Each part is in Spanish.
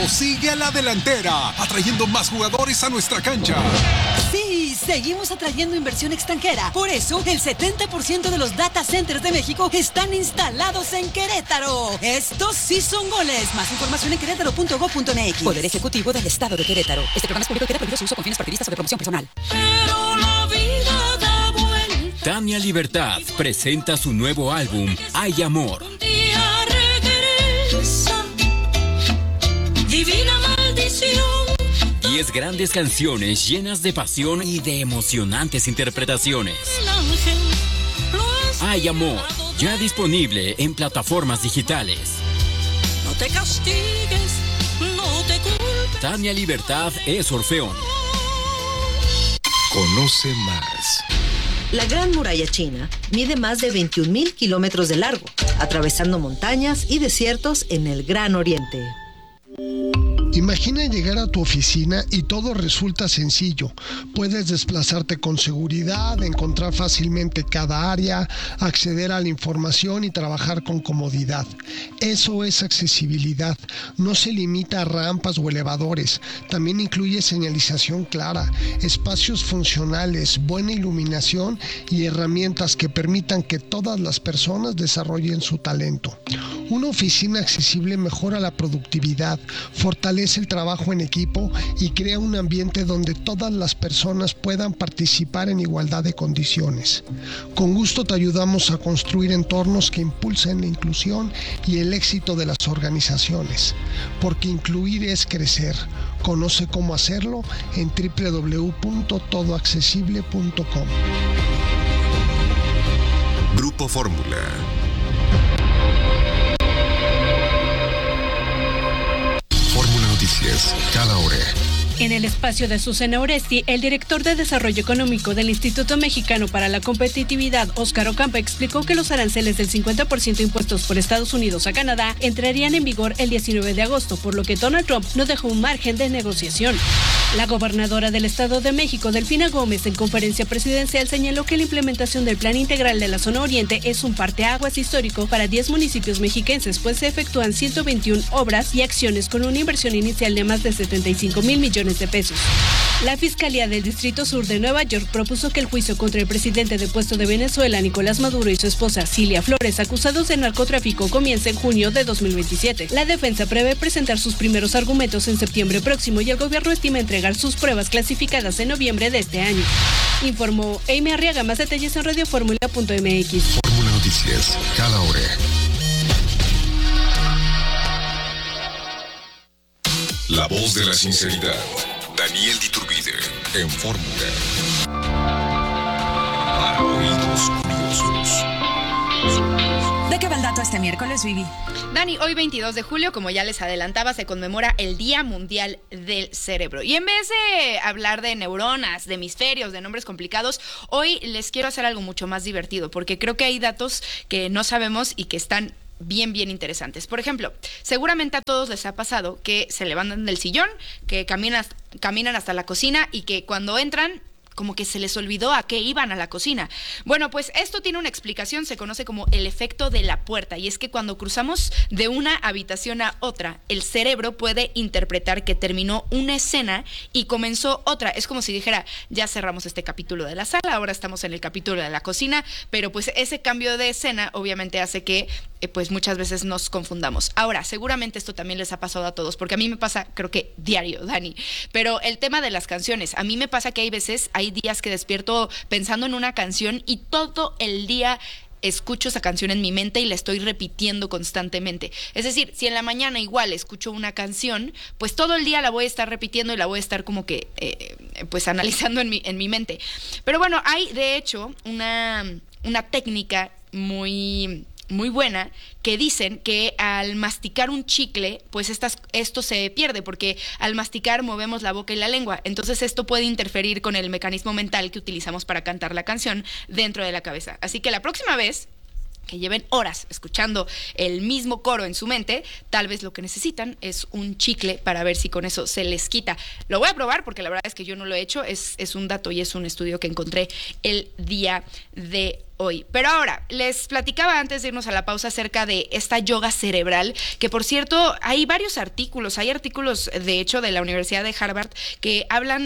Querétaro sigue a la delantera, atrayendo más jugadores a nuestra cancha. Sí, seguimos atrayendo inversión extranjera. Por eso, el 70% de los data centers de México están instalados en Querétaro. Estos sí son goles. Más información en querétaro.gov.mx. Poder Ejecutivo del Estado de Querétaro. Este programa es público y queda prohibido su uso con fines partidistas o de promoción personal. Pero la vida da vuelta. Tania Libertad presenta su nuevo álbum, Hay Amor. Un día regresa, divina maldición. 10 grandes canciones llenas de pasión y de emocionantes interpretaciones. El ángel lo Hay Amor, ya disponible en plataformas digitales. No te castigues, no te culpes. Tania Libertad es Orfeón. Conoce más. La Gran Muralla China mide más de 21,000 kilómetros de largo, atravesando montañas y desiertos en el Gran Oriente. Imagina llegar a tu oficina y todo resulta sencillo. Puedes desplazarte con seguridad, encontrar fácilmente cada área, acceder a la información y trabajar con comodidad. Eso es accesibilidad. No se limita a rampas o elevadores. También incluye señalización clara, espacios funcionales, buena iluminación y herramientas que permitan que todas las personas desarrollen su talento. Una oficina accesible mejora la productividad, fortalece el trabajo en equipo y crea un ambiente donde todas las personas puedan participar en igualdad de condiciones. Con gusto te ayudamos a construir entornos que impulsen la inclusión y el éxito de las organizaciones, porque incluir es crecer. Conoce cómo hacerlo en www.todoaccesible.com. Grupo Fórmula. Noticias, cada hora. En el espacio de Azucena Oresti, el director de Desarrollo Económico del Instituto Mexicano para la Competitividad, Óscar Ocampo, explicó que los aranceles del 50% impuestos por Estados Unidos a Canadá entrarían en vigor el 19 de agosto, por lo que Donald Trump no dejó un margen de negociación. La gobernadora del Estado de México, Delfina Gómez, en conferencia presidencial señaló que la implementación del Plan Integral de la Zona Oriente es un parteaguas histórico para 10 municipios mexiquenses, pues se efectúan 121 obras y acciones con una inversión inicial de más de 75,000 millones de pesos. La Fiscalía del Distrito Sur de Nueva York propuso que el juicio contra el presidente depuesto de Venezuela, Nicolás Maduro, y su esposa, Cilia Flores, acusados de narcotráfico, comience en junio de 2027. La defensa prevé presentar sus primeros argumentos en septiembre próximo y el gobierno estima entregar sus pruebas clasificadas en noviembre de este año. Informó Amy Arriaga. Más detalles en radioformula.mx. Fórmula Noticias, cada hora. La voz de la sinceridad. Daniel Diturbide, en Fórmula. Para oídos curiosos. ¿De qué va el dato este miércoles, Vivi? Dani, hoy 22 de julio, como ya les adelantaba, se conmemora el Día Mundial del Cerebro. Y en vez de hablar de neuronas, de hemisferios, de nombres complicados, hoy les quiero hacer algo mucho más divertido, porque creo que hay datos que no sabemos y que están bien interesantes. Por ejemplo, seguramente a todos les ha pasado que se levantan del sillón, que caminan hasta la cocina y que cuando entran, como que se les olvidó a qué iban a la cocina. Bueno, pues esto tiene una explicación, se conoce como el efecto de la puerta, y es que cuando cruzamos de una habitación a otra, el cerebro puede interpretar que terminó una escena y comenzó otra. Es como si dijera, ya cerramos este capítulo de la sala, ahora estamos en el capítulo de la cocina, pero pues ese cambio de escena obviamente hace que pues muchas veces nos confundamos. Ahora, seguramente esto también les ha pasado a todos, porque a mí me pasa, creo que diario, Dani, pero el tema de las canciones, a mí me pasa que hay días que despierto pensando en una canción y todo el día escucho esa canción en mi mente y la estoy repitiendo constantemente. Es decir, si en la mañana igual escucho una canción, pues todo el día la voy a estar repitiendo y la voy a estar como que pues analizando en mi mente. Pero bueno, hay de hecho una técnica muy buena, que dicen que al masticar un chicle, pues esto se pierde, porque al masticar movemos la boca y la lengua, entonces esto puede interferir con el mecanismo mental que utilizamos para cantar la canción dentro de la cabeza. Así que la próxima vez que lleven horas escuchando el mismo coro en su mente, tal vez lo que necesitan es un chicle para ver si con eso se les quita. Lo voy a probar porque la verdad es que yo no lo he hecho, es un dato y es un estudio que encontré el día de hoy. Pero ahora, les platicaba antes de irnos a la pausa acerca de esta yoga cerebral, que por cierto, hay varios artículos, de hecho de la Universidad de Harvard que hablan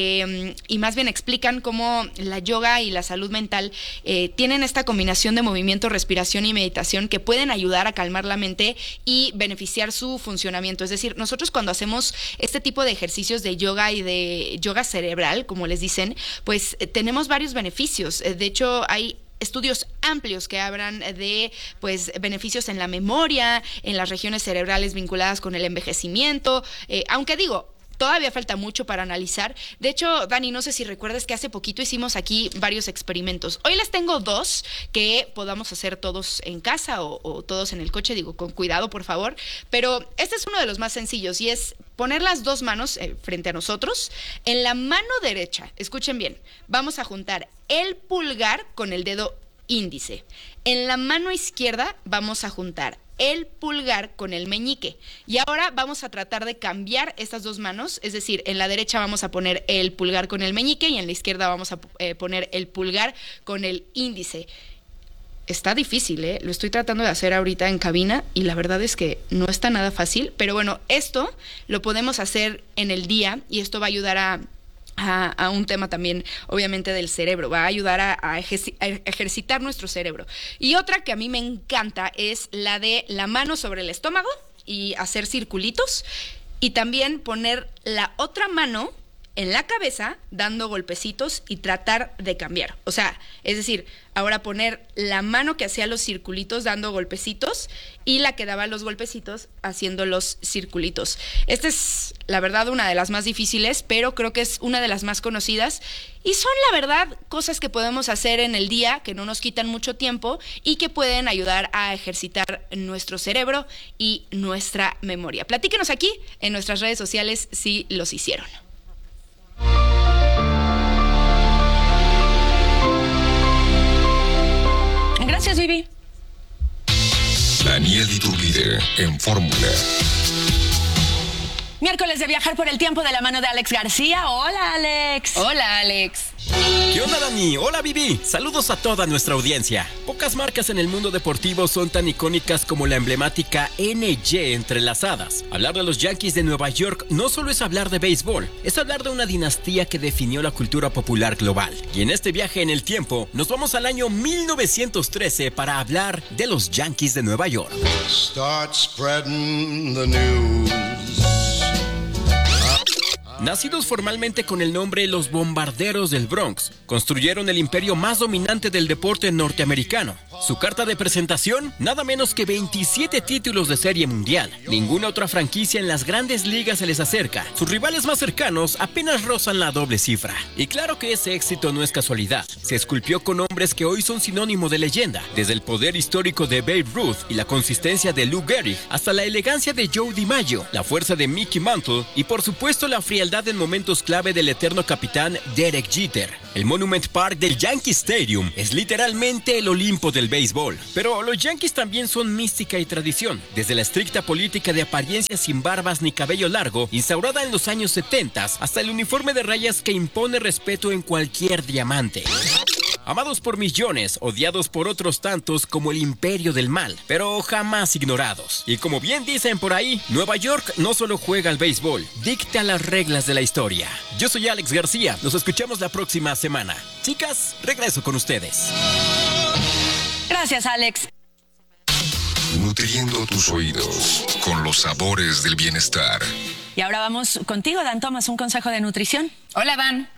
y más bien explican cómo la yoga y la salud mental tienen esta combinación de movimiento, respiración y meditación que pueden ayudar a calmar la mente y beneficiar su funcionamiento. Es decir, nosotros cuando hacemos este tipo de ejercicios de yoga y de yoga cerebral, como les dicen, pues tenemos varios beneficios. De hecho, hay estudios amplios que hablan de pues beneficios en la memoria, en las regiones cerebrales vinculadas con el envejecimiento, aunque digo, todavía falta mucho para analizar. De hecho, Dani, no sé si recuerdas que hace poquito hicimos aquí varios experimentos. Hoy les tengo 2 que podamos hacer todos en casa o todos en el coche, digo, con cuidado, por favor. Pero este es uno de los más sencillos y es poner las 2 manos frente a nosotros. En la mano derecha, escuchen bien, vamos a juntar el pulgar con el dedo índice. En la mano izquierda vamos a juntar el pulgar con el meñique. Y ahora vamos a tratar de cambiar estas 2 manos, es decir, en la derecha vamos a poner el pulgar con el meñique y en la izquierda vamos a poner el pulgar con el índice. Está difícil, lo estoy tratando de hacer ahorita en cabina y la verdad es que no está nada fácil, pero bueno, esto lo podemos hacer en el día y esto va a ayudar a un tema también, obviamente, del cerebro. Va a ayudar a ejercitar nuestro cerebro. Y otra que a mí me encanta es la de la mano sobre el estómago y hacer circulitos. Y también poner la otra mano en la cabeza dando golpecitos y tratar de cambiar. O sea, es decir, ahora poner la mano que hacía los circulitos dando golpecitos y la que daba los golpecitos haciendo los circulitos. Esta es, la verdad, una de las más difíciles, pero creo que es una de las más conocidas. Y son, la verdad, cosas que podemos hacer en el día, que no nos quitan mucho tiempo y que pueden ayudar a ejercitar nuestro cerebro y nuestra memoria. Platíquenos aquí en nuestras redes sociales si los hicieron. Gracias, Vivi. Daniel Iturbide en Fórmula. Miércoles de viajar por el tiempo de la mano de Alex García. Hola, Alex. Hola, Alex. ¿Qué onda, Dani? Hola, Vivi. Saludos a toda nuestra audiencia. Pocas marcas en el mundo deportivo son tan icónicas como la emblemática NY entrelazadas. Hablar de los Yankees de Nueva York no solo es hablar de béisbol, es hablar de una dinastía que definió la cultura popular global. Y en este viaje en el tiempo, nos vamos al año 1913 para hablar de los Yankees de Nueva York. Start spreading the news. Nacidos formalmente con el nombre Los Bombarderos del Bronx, construyeron el imperio más dominante del deporte norteamericano. Su carta de presentación, nada menos que 27 títulos de serie mundial. Ninguna otra franquicia en las grandes ligas se les acerca. Sus rivales más cercanos apenas rozan la doble cifra. Y claro que ese éxito no es casualidad. Se esculpió con hombres que hoy son sinónimo de leyenda. Desde el poder histórico de Babe Ruth y la consistencia de Lou Gehrig, hasta la elegancia de Joe DiMaggio, la fuerza de Mickey Mantle y por supuesto la frialdad en momentos clave del eterno capitán Derek Jeter. El Monument Park del Yankee Stadium es literalmente el Olimpo del béisbol. Pero los Yankees también son mística y tradición. Desde la estricta política de apariencia sin barbas ni cabello largo, instaurada en los años 70, hasta el uniforme de rayas que impone respeto en cualquier diamante. Amados por millones, odiados por otros tantos como el imperio del mal, pero jamás ignorados. Y como bien dicen por ahí, Nueva York no solo juega al béisbol, dicta las reglas de la historia. Yo soy Alex García, nos escuchamos la próxima semana. Chicas, regreso con ustedes. Gracias, Alex. Nutriendo tus oídos con los sabores del bienestar. Y ahora vamos contigo, Dan Thomas, un consejo de nutrición. Hola, Dan.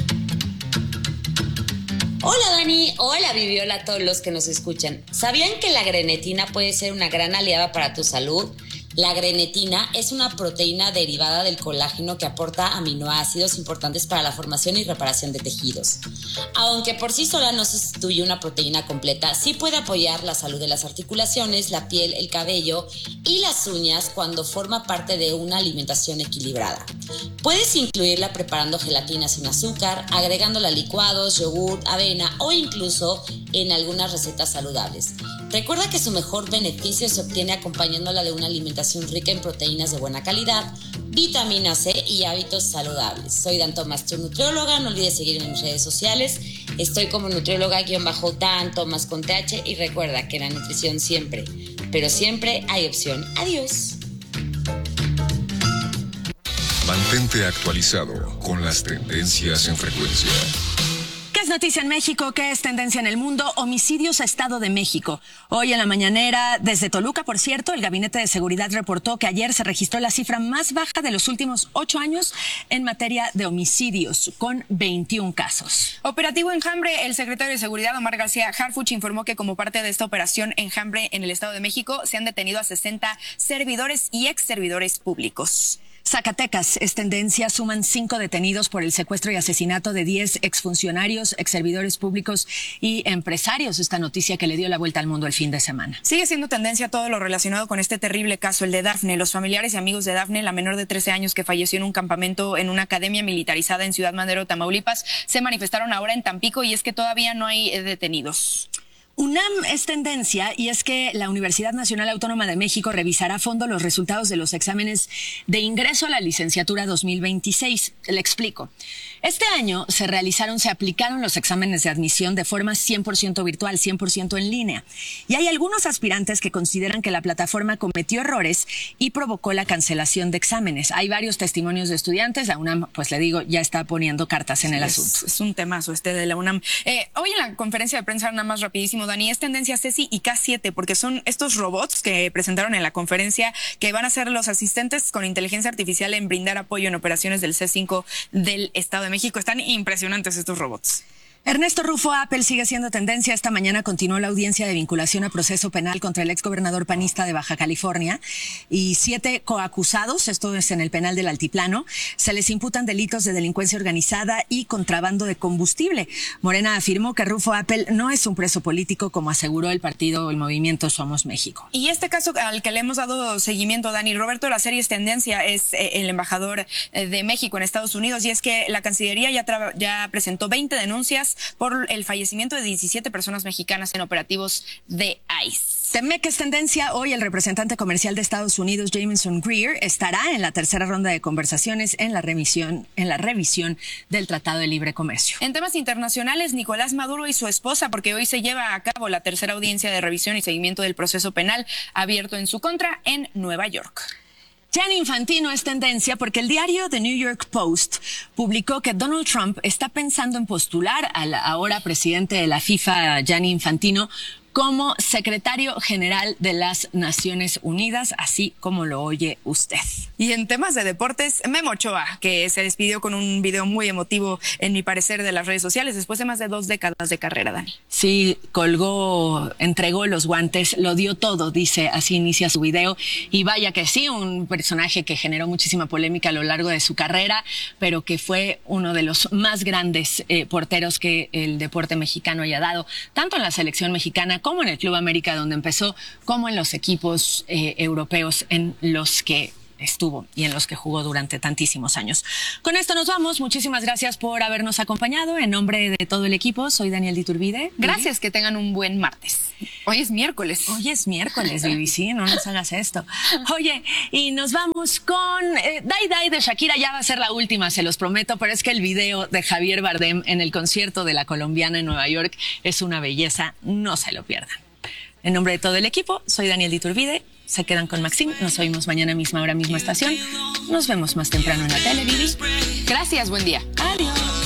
Hola Dani, hola Vivi, hola a todos los que nos escuchan. ¿Sabían que la grenetina puede ser una gran aliada para tu salud? La grenetina es una proteína derivada del colágeno que aporta aminoácidos importantes para la formación y reparación de tejidos. Aunque por sí sola no sustituye una proteína completa, sí puede apoyar la salud de las articulaciones, la piel, el cabello y las uñas cuando forma parte de una alimentación equilibrada. Puedes incluirla preparando gelatina sin azúcar, agregándola a licuados, yogur, avena o incluso en algunas recetas saludables. Recuerda que su mejor beneficio se obtiene acompañándola de una alimentación rica en proteínas de buena calidad, vitamina C y hábitos saludables. Soy Dan Thomas, tu nutrióloga. No olvides seguirme en mis redes sociales Estoy como nutrióloga-tan, más con TH, y recuerda que la nutrición siempre, pero siempre hay opción. Adiós. Mantente actualizado con las tendencias en frecuencia. ¿Qué es noticia en México? ¿Qué es tendencia en el mundo? Homicidios a Estado de México. Hoy en la mañanera, desde Toluca, por cierto, el Gabinete de Seguridad reportó que ayer se registró la cifra más baja de los últimos 8 años en materia de homicidios, con 21 casos. Operativo Enjambre. El secretario de Seguridad, Omar García Harfuch, informó que como parte de esta operación Enjambre en el Estado de México se han detenido a 60 servidores y ex servidores públicos. Zacatecas es tendencia, suman 5 detenidos por el secuestro y asesinato de 10 exfuncionarios, exservidores públicos y empresarios. Esta noticia que le dio la vuelta al mundo el fin de semana. Sigue siendo tendencia todo lo relacionado con este terrible caso, el de Dafne. Los familiares y amigos de Dafne, la menor de 13 años que falleció en un campamento en una academia militarizada en Ciudad Madero, Tamaulipas, se manifestaron ahora en Tampico, y es que todavía no hay detenidos. UNAM es tendencia, y es que la Universidad Nacional Autónoma de México revisará a fondo los resultados de los exámenes de ingreso a la licenciatura 2026. Le explico. Este año se aplicaron los exámenes de admisión de forma 100% virtual, 100% en línea. Y hay algunos aspirantes que consideran que la plataforma cometió errores y provocó la cancelación de exámenes. Hay varios testimonios de estudiantes. La UNAM, pues le digo, ya está poniendo cartas en el asunto. Es un temazo de la UNAM. Hoy en la conferencia de prensa, nada más rapidísimo, Dani, es tendencia Ceci y K7, porque son estos robots que presentaron en la conferencia que van a ser los asistentes con inteligencia artificial en brindar apoyo en operaciones del C5 del Estado de México. Están impresionantes estos robots. Ernesto Rufo Apple sigue siendo tendencia. Esta mañana continuó la audiencia de vinculación a proceso penal contra el exgobernador panista de Baja California y 7 coacusados, esto es en el penal del Altiplano, se les imputan delitos de delincuencia organizada y contrabando de combustible. Morena afirmó que Rufo Apple no es un preso político, como aseguró el movimiento Somos México. Y este caso al que le hemos dado seguimiento, Dani, Roberto La Serie es tendencia, es el embajador de México en Estados Unidos, y es que la Cancillería ya presentó 20 denuncias por el fallecimiento de 17 personas mexicanas en operativos de ICE. TEMEC es tendencia. Hoy el representante comercial de Estados Unidos, Jamieson Greer, estará en la tercera ronda de conversaciones en la revisión del Tratado de Libre Comercio. En temas internacionales, Nicolás Maduro y su esposa, porque hoy se lleva a cabo la tercera audiencia de revisión y seguimiento del proceso penal abierto en su contra en Nueva York. Gianni Infantino es tendencia porque el diario The New York Post publicó que Donald Trump está pensando en postular al ahora presidente de la FIFA, Gianni Infantino, como secretario general de las Naciones Unidas, así como lo oye usted. Y en temas de deportes, Memo Ochoa, que se despidió con un video muy emotivo, en mi parecer, de las redes sociales, después de más de 2 décadas de carrera, Dani. Sí, entregó los guantes, lo dio todo, dice, así inicia su video. Y vaya que sí, un personaje que generó muchísima polémica a lo largo de su carrera, pero que fue uno de los más grandes porteros que el deporte mexicano haya dado, tanto en la selección mexicana como en el Club América, donde empezó, como en los equipos europeos en los que estuvo y en los que jugó durante tantísimos años. Con esto nos vamos. Muchísimas gracias por habernos acompañado. En nombre de todo el equipo, soy Daniel Diturbide. Gracias, que tengan un buen martes. Hoy es miércoles. Vivi, sí, no nos hagas esto. Oye, y nos vamos con Dai Dai de Shakira. Ya va a ser la última, se los prometo, pero es que el video de Javier Bardem en el concierto de La Colombiana en Nueva York es una belleza. No se lo pierdan. En nombre de todo el equipo, soy Daniel Diturbide. Se quedan con Maxine. Nos oímos mañana misma hora, misma estación. Nos vemos más temprano en la tele, Vivi. Gracias, buen día. Adiós.